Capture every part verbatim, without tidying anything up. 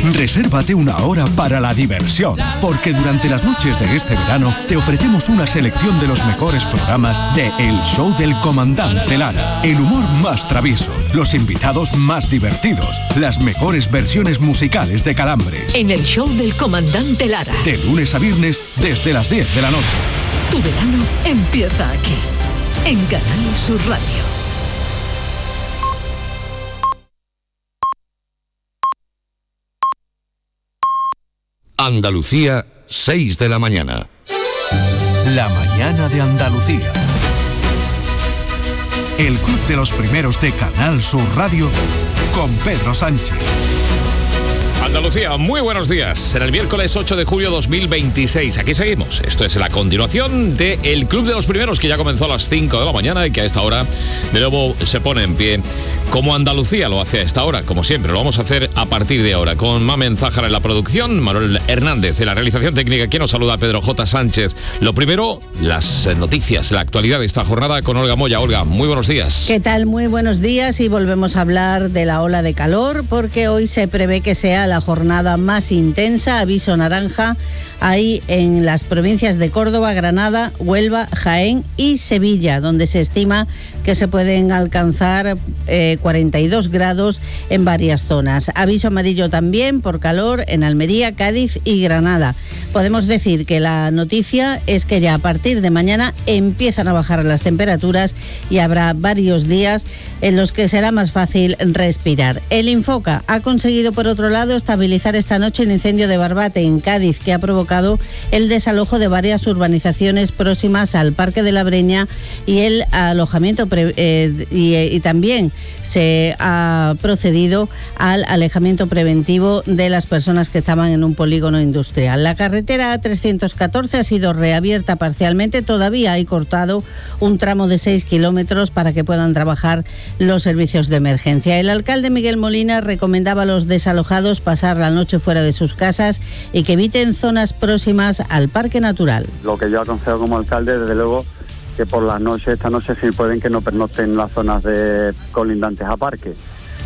Resérvate una hora para la diversión, porque durante las noches de este verano te ofrecemos una selección de los mejores programas de El Show del Comandante Lara. El humor más travieso, los invitados más divertidos, las mejores versiones musicales de Calambres. En El Show del Comandante Lara. De lunes a viernes desde las diez de la noche. Tu verano empieza aquí, en Canal Sur Radio. Andalucía, seis de la mañana. La mañana de Andalucía. El club de los primeros de Canal Sur Radio con Pedro Sánchez. Andalucía, muy buenos días. En el miércoles ocho de julio de dos mil veintiséis. Aquí seguimos. Esto es la continuación de El Club de los Primeros, que ya comenzó a las cinco de la mañana y que a esta hora de nuevo se pone en pie. Como Andalucía lo hace a esta hora, como siempre, lo vamos a hacer a partir de ahora. Con Mamen Zájara en la producción, Manuel Hernández en la realización técnica. Quien nos saluda, Pedro J. Sánchez. Lo primero, las noticias, la actualidad de esta jornada con Olga Moya. Olga, muy buenos días. ¿Qué tal? Muy buenos días y volvemos a hablar de la ola de calor, porque hoy se prevé que sea la jornada más intensa. Aviso naranja ahí en las provincias de Córdoba, Granada, Huelva, Jaén y Sevilla, donde se estima que se pueden alcanzar eh, cuarenta y dos grados en varias zonas. Aviso amarillo también por calor en Almería, Cádiz y Granada. Podemos decir que la noticia es que ya a partir de mañana empiezan a bajar las temperaturas y habrá varios días en los que será más fácil respirar. El Infoca ha conseguido, por otro lado, estabilizar esta noche el incendio de Barbate en Cádiz, que ha provocado el desalojo de varias urbanizaciones próximas al Parque de la Breña y el alojamiento pre- eh, y, y también se ha procedido al alejamiento preventivo de las personas que estaban en un polígono industrial. La carretera A trescientos catorce ha sido reabierta parcialmente. Todavía hay cortado un tramo de seis kilómetros para que puedan trabajar los servicios de emergencia. El alcalde Miguel Molina recomendaba a los desalojados pasar la noche fuera de sus casas y que eviten zonas próximas al parque natural. Lo que yo aconsejo como alcalde, desde luego, que por las noches, esta noche si pueden, que no pernocten en las zonas de colindantes a parque,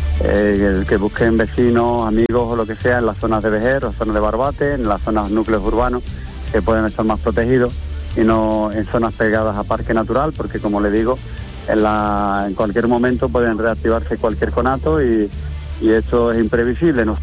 eh, que busquen vecinos, amigos o lo que sea en las zonas de Vejer, o zonas de Barbate, en las zonas núcleos urbanos, que pueden estar más protegidos, y no en zonas pegadas a parque natural, porque como le digo, en, la, en cualquier momento pueden reactivarse cualquier conato y, y esto es imprevisible, ¿no?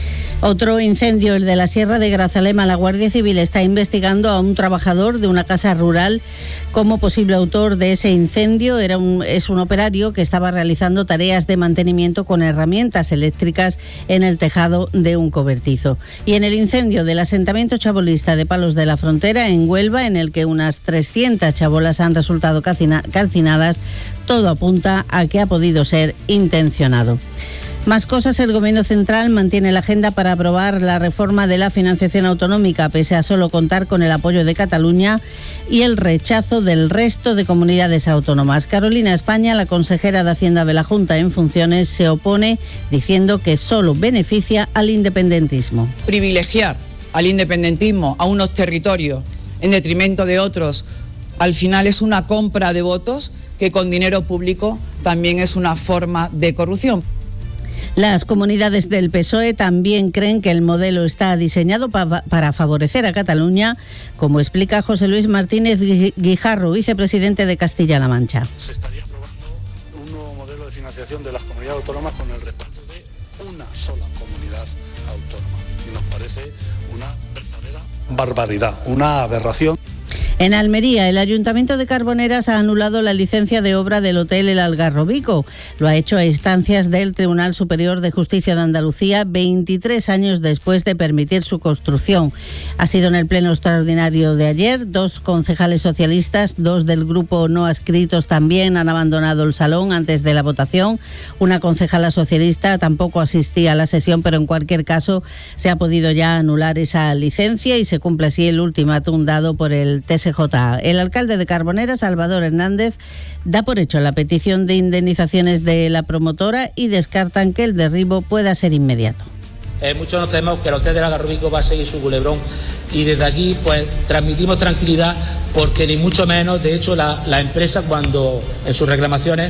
Otro incendio, el de la Sierra de Grazalema. La Guardia Civil está investigando a un trabajador de una casa rural como posible autor de ese incendio. Era un, es un operario que estaba realizando tareas de mantenimiento con herramientas eléctricas en el tejado de un cobertizo. Y en el incendio del asentamiento chabolista de Palos de la Frontera, en Huelva, en el que unas trescientas chabolas han resultado calcina, calcinadas, todo apunta a que ha podido ser intencionado. Más cosas. El Gobierno central mantiene la agenda para aprobar la reforma de la financiación autonómica, pese a solo contar con el apoyo de Cataluña y el rechazo del resto de comunidades autónomas. Carolina España, la consejera de Hacienda de la Junta en funciones, se opone diciendo que solo beneficia al independentismo. Privilegiar al independentismo, a unos territorios, en detrimento de otros, al final es una compra de votos que con dinero público también es una forma de corrupción. Las comunidades del P S O E también creen que el modelo está diseñado pa- para favorecer a Cataluña, como explica José Luis Martínez Guijarro, vicepresidente de Castilla-La Mancha. Se estaría aprobando un nuevo modelo de financiación de las comunidades autónomas con el respaldo de una sola comunidad autónoma. Y nos parece una verdadera barbaridad, una aberración. En Almería, el Ayuntamiento de Carboneras ha anulado la licencia de obra del Hotel El Algarrobico. Lo ha hecho a instancias del Tribunal Superior de Justicia de Andalucía, veintitrés años después de permitir su construcción. Ha sido en el pleno extraordinario de ayer. Dos concejales socialistas, dos del grupo no adscritos también han abandonado el salón antes de la votación. Una concejala socialista tampoco asistía a la sesión, pero en cualquier caso se ha podido ya anular esa licencia y se cumple así el ultimátum dado por el T S J A. El alcalde de Carboneras, Salvador Hernández, da por hecho la petición de indemnizaciones de la promotora y descartan que el derribo pueda ser inmediato. Eh, muchos nos tememos que el Hotel del Algarrobico va a seguir su culebrón y desde aquí pues transmitimos tranquilidad porque ni mucho menos, de hecho la, la empresa cuando en sus reclamaciones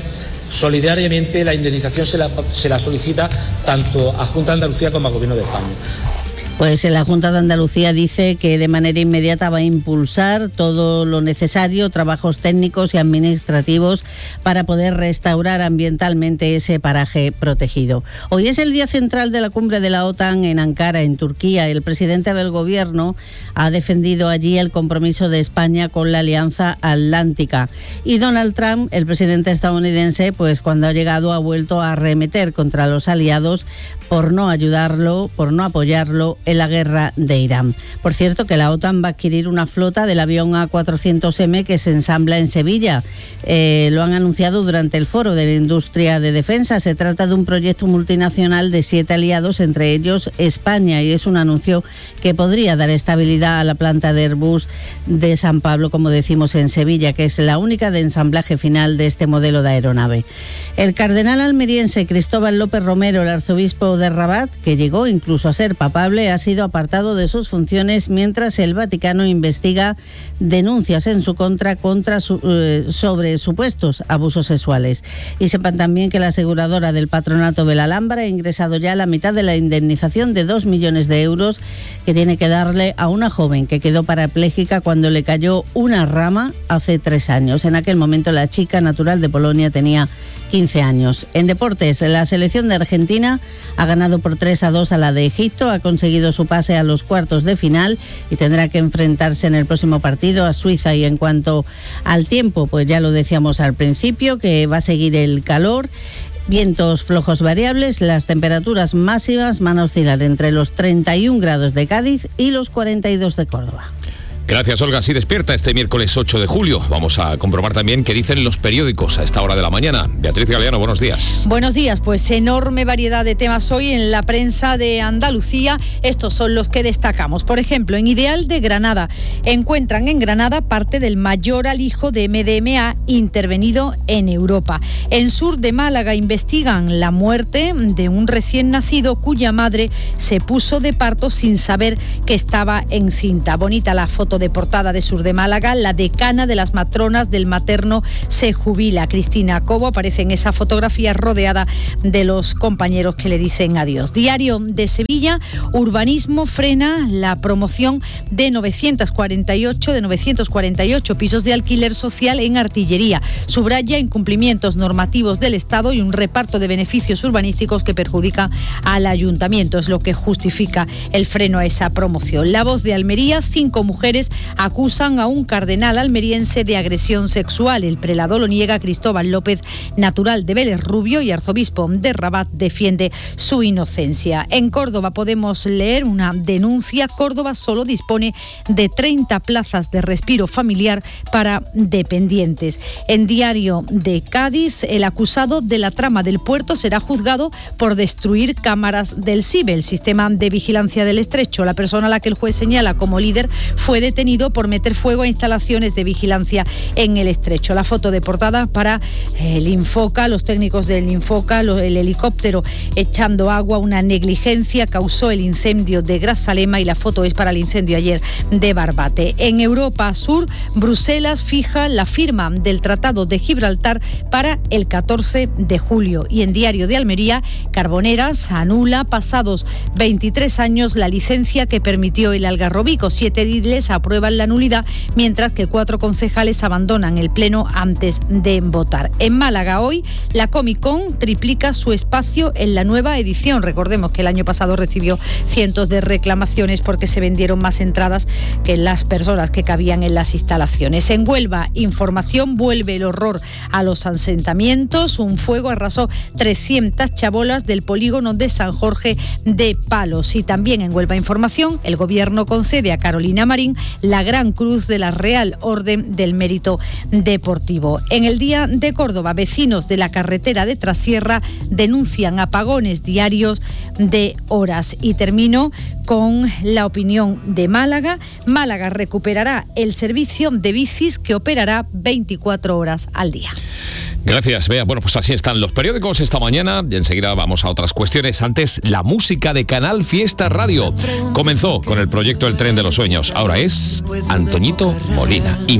solidariamente la indemnización se la, se la solicita tanto a Junta de Andalucía como al Gobierno de España. Pues la Junta de Andalucía dice que de manera inmediata va a impulsar todo lo necesario, trabajos técnicos y administrativos para poder restaurar ambientalmente ese paraje protegido. Hoy es el día central de la cumbre de la OTAN en Ankara, en Turquía. El presidente del gobierno ha defendido allí el compromiso de España con la Alianza Atlántica. Y Donald Trump, el presidente estadounidense, pues cuando ha llegado ha vuelto a arremeter contra los aliados por no ayudarlo, por no apoyarlo en la guerra de Irán. Por cierto, que la OTAN va a adquirir una flota del avión A cuatrocientos eme que se ensambla en Sevilla. Eh, lo han anunciado durante el Foro de la Industria de Defensa. Se trata de un proyecto multinacional de siete aliados, entre ellos España, y es un anuncio que podría dar estabilidad a la planta de Airbus de San Pablo, como decimos, en Sevilla, que es la única de ensamblaje final de este modelo de aeronave. El cardenal almeriense Cristóbal López Romero, el arzobispo de Rabat, que llegó incluso a ser papable, ha sido apartado de sus funciones mientras el Vaticano investiga denuncias en su contra, contra su, eh, sobre supuestos abusos sexuales. Y sepan también que la aseguradora del Patronato de la Alhambra ha ingresado ya la mitad de la indemnización de dos millones de euros que tiene que darle a una joven que quedó parapléjica cuando le cayó una rama hace tres años. En aquel momento la chica, natural de Polonia, tenía quince años. En deportes, la selección de Argentina ha ganado por tres a dos a la de Egipto, ha conseguido su pase a los cuartos de final y tendrá que enfrentarse en el próximo partido a Suiza. Y en cuanto al tiempo, pues ya lo decíamos al principio, que va a seguir el calor. Vientos flojos variables, las temperaturas máximas van a oscilar entre los treinta y un grados de Cádiz y los cuarenta y dos de Córdoba. Gracias, Olga. Así despierta este miércoles ocho de julio. Vamos a comprobar también qué dicen los periódicos a esta hora de la mañana. Beatriz Galeano, buenos días. Buenos días. Pues enorme variedad de temas hoy en la prensa de Andalucía. Estos son los que destacamos. Por ejemplo, en Ideal de Granada encuentran en Granada parte del mayor alijo de eme de eme a intervenido en Europa. En Sur de Málaga investigan la muerte de un recién nacido cuya madre se puso de parto sin saber que estaba encinta. Bonita la foto de portada de Sur de Málaga. La decana de las matronas del materno se jubila. Cristina Cobo aparece en esa fotografía rodeada de los compañeros que le dicen adiós. Diario de Sevilla, urbanismo frena la promoción de novecientos cuarenta y ocho de novecientos cuarenta y ocho pisos de alquiler social en Artillería. Subraya incumplimientos normativos del Estado y un reparto de beneficios urbanísticos que perjudica al ayuntamiento. Es lo que justifica el freno a esa promoción. La Voz de Almería, cinco mujeres acusan a un cardenal almeriense de agresión sexual. El prelado lo niega. Cristóbal López, natural de Vélez Rubio y arzobispo de Rabat, defiende su inocencia. En Córdoba podemos leer una denuncia. Córdoba solo dispone de treinta plazas de respiro familiar para dependientes. En Diario de Cádiz, el acusado de la trama del puerto será juzgado por destruir cámaras del SIBE, el sistema de vigilancia del estrecho. La persona a la que el juez señala como líder fue detenido por meter fuego a instalaciones de vigilancia en el estrecho. La foto de portada para el Infoca, los técnicos del Infoca, el helicóptero echando agua, una negligencia causó el incendio de Grazalema, y la foto es para el incendio ayer de Barbate. En Europa Sur, Bruselas fija la firma del Tratado de Gibraltar para el catorce de julio. Y en Diario de Almería, Carboneras anula pasados veintitrés años la licencia que permitió el Algarrobico. Siete ediles aprueban la nulidad, mientras que cuatro concejales abandonan el pleno antes de votar. En Málaga hoy, la Comic Con triplica su espacio en la nueva edición. Recordemos que el año pasado recibió cientos de reclamaciones porque se vendieron más entradas que las personas que cabían en las instalaciones. En Huelva, información, vuelve el horror a los asentamientos. Un fuego arrasó trescientas chabolas del polígono de San Jorge de Palos. Y también en Huelva Información, el gobierno concede a Carolina Marín la Gran Cruz de la Real Orden del Mérito Deportivo. En el Día de Córdoba, vecinos de la carretera de Trasierra denuncian apagones diarios de horas. Y termino con la opinión de Málaga. Málaga recuperará el servicio de bicis que operará veinticuatro horas al día. Gracias, Bea. Bueno, pues así están los periódicos esta mañana y enseguida vamos a otras cuestiones. Antes, la música de Canal Fiesta Radio. Comenzó con el proyecto El Tren de los Sueños. Ahora es Antoñito Molina.